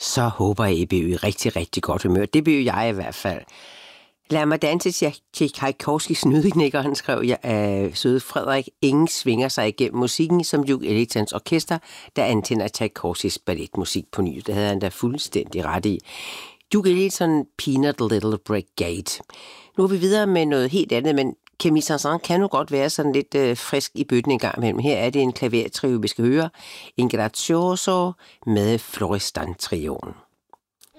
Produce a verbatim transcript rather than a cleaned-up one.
så håber jeg, I bliver i rigtig, rigtig godt humør. Det bliver jeg i hvert fald. Lad mig danse til Tchaikovskys Nøddeknækker, han skrev jeg af søde Frederik. Ingen svinger sig igennem musikken som Duke Ellingtons orkester, der antænder Tchaikovskys balletmusik på ny. Det havde han da fuldstændig ret i. Duke Ellington, Peanut Little Brigade. Nu er vi videre med noget helt andet, men Camille Saint-Saëns kan nu godt være sådan lidt øh, frisk i bøtten en gang imellem. Her er det en klavertrio, vi skal høre. Ingratioso med Florestan-trioen.